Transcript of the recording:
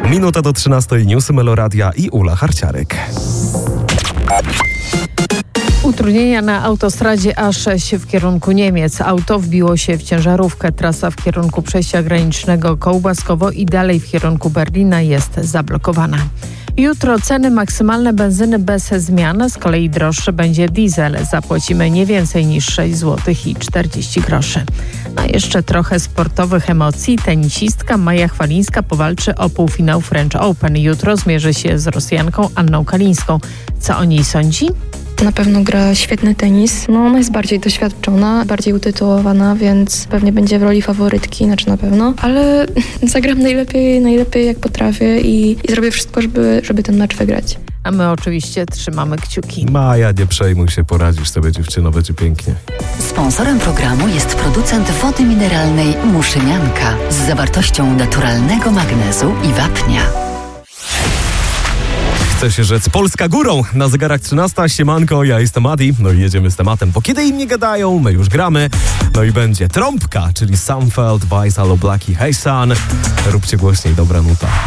Minuta do 13 Newsy Meloradia i Ula Harciarek. Utrudnienia na autostradzie A6 w kierunku Niemiec. Auto wbiło się w ciężarówkę. Trasa w kierunku przejścia granicznego Kołbaskowo i dalej w kierunku Berlina jest zablokowana. Jutro ceny maksymalne benzyny bez zmian, z kolei droższy będzie diesel. Zapłacimy nie więcej niż 6 zł i 40 groszy. A jeszcze trochę sportowych emocji. Tenisistka Maja Chwalińska powalczy o półfinał French Open. Jutro zmierzy się z Rosjanką Anną Kalińską. Co o niej sądzi? Na pewno gra świetny tenis. Ona jest bardziej doświadczona, bardziej utytułowana, więc pewnie będzie w roli faworytki, na pewno. Ale zagram najlepiej jak potrafię i zrobię wszystko, żeby ten mecz wygrać. A my oczywiście trzymamy kciuki. Maja, nie przejmuj się, poradzisz sobie, dziewczyno, będzie pięknie. Sponsorem programu jest producent wody mineralnej Muszynianka z zawartością naturalnego magnezu i wapnia. Chce się rzec Polska górą. Na zegarach 13, siemanko, ja jestem Adi. No i jedziemy z tematem, bo kiedy inni gadają, my już gramy. No i będzie trąbka, czyli Samfeld, Vice, Allo Black i Hey Sun. Róbcie głośniej, dobra nuta.